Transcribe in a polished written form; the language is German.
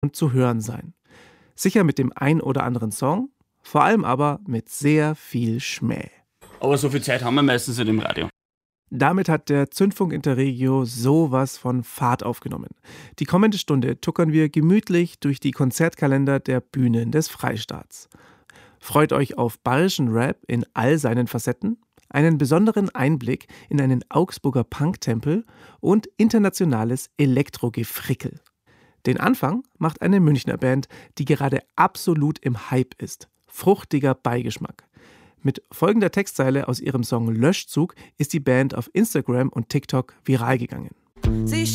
und zu hören sein. Sicher mit dem ein oder anderen Song, vor allem aber mit sehr viel Schmäh. Aber so viel Zeit haben wir meistens nicht im Radio. Damit hat der Zündfunk Interregio sowas von Fahrt aufgenommen. Die kommende Stunde tuckern wir gemütlich durch die Konzertkalender der Bühnen des Freistaats. Freut euch auf bayerischen Rap in all seinen Facetten, einen besonderen Einblick in einen Augsburger Punktempel und internationales Elektrogefrickel. Den Anfang macht eine Münchner Band, die gerade absolut im Hype ist. Fruchtiger Beigeschmack. Mit folgender Textzeile aus ihrem Song Löschzug ist die Band auf Instagram und TikTok viral gegangen. Sie